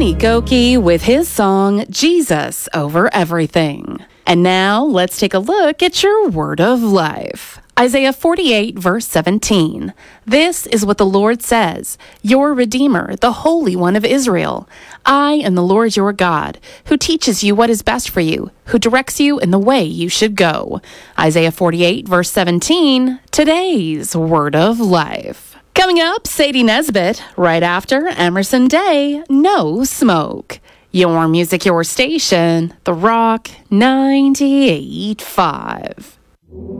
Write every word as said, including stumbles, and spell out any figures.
Kenny Goki with his song, Jesus Over Everything. And now let's take a look at your word of life. Isaiah forty-eight, verse seventeen. This is what the Lord says, your Redeemer, the Holy One of Israel. I am the Lord your God, who teaches you what is best for you, who directs you in the way you should go. Isaiah forty-eight, verse seventeen, today's word of life. Coming up, Sadie Nesbitt, right after Emerson Day, No Smoke. Your music, your station, The Rock ninety-eight point five.